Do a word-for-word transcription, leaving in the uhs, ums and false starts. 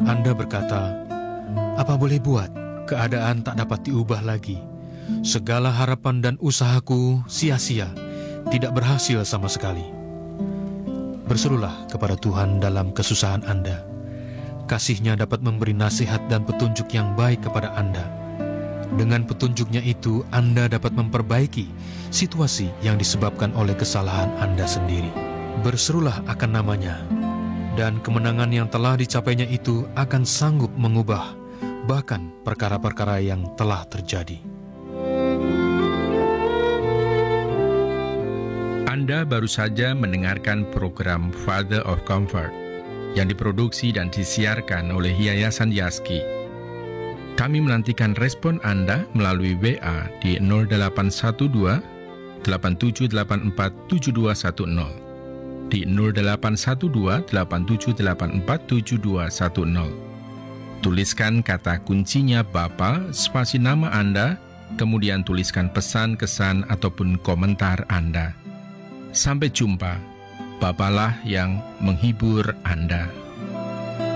Anda berkata, "Apa boleh buat? Keadaan tak dapat diubah lagi. Segala harapan dan usahaku sia-sia, tidak berhasil sama sekali." Berserulah kepada Tuhan dalam kesusahan Anda. Kasih-Nya dapat memberi nasihat dan petunjuk yang baik kepada Anda. Dengan petunjuknya itu, Anda dapat memperbaiki situasi yang disebabkan oleh kesalahan Anda sendiri. Berserulah akan nama-Nya, dan kemenangan yang telah dicapainya itu akan sanggup mengubah bahkan perkara-perkara yang telah terjadi. Anda baru saja mendengarkan program Father of Comfort yang diproduksi dan disiarkan oleh Yayasan Yaski. Kami menantikan respon Anda melalui W A di nol delapan satu dua, delapan tujuh delapan empat, tujuh dua satu nol, di nol delapan satu dua, delapan tujuh delapan empat, tujuh dua satu nol. Tuliskan kata kuncinya Bapa, spasi nama Anda, kemudian tuliskan pesan, kesan, ataupun komentar Anda. Sampai jumpa. Bapalah yang menghibur Anda.